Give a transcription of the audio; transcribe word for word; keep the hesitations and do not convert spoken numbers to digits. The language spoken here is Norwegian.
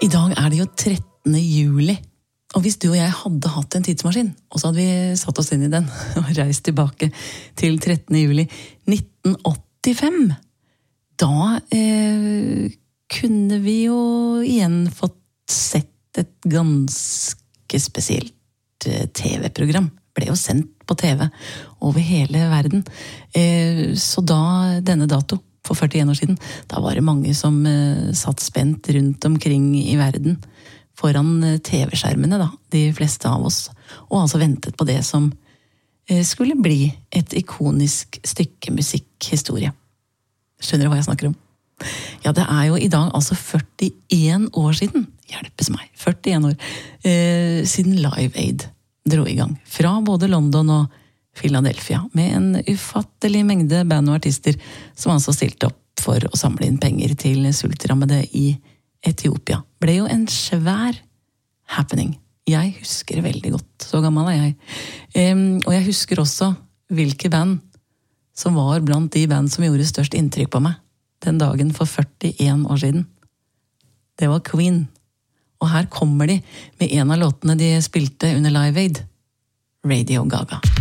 I dag er det jo trettende juli, og hvis du og jeg hadde hatt en tidsmaskin, og så hadde vi satt oss inn i den og reist tilbake til trettende juli nitten åttifem, da eh, kunne vi jo igjen fått sett et ganske spesielt eh, T V-program. Ble jo sendt på T V over hele verden. Eh, så da, denne dato, for førtien år siden, da var det mange som eh, satt spent rundt omkring i verden, foran T V-skjermene da, de fleste av oss, og altså ventet på det som eh, skulle bli et ikonisk stykke musikkhistorie. Skjønner du hva jeg snakker om? Ja, det er jo i dag altså førtien år siden, hjelpes meg, førtien år, eh, siden Live Aid dro i gang, fra både London og Philadelphia, med en ufattelig mengde band og artister som altså stilte opp for å samle inn penger til sultrammede i Etiopia. Ble jo en svær happening. Jeg husker det veldig godt, så gammel er jeg. Um, og jeg husker også hvilke band som var blant de band som gjorde størst inntrykk på meg den dagen for førtien år siden. Det var Queen. Og her kommer de med en av låtene de spilte under Live Aid, Radio Gaga.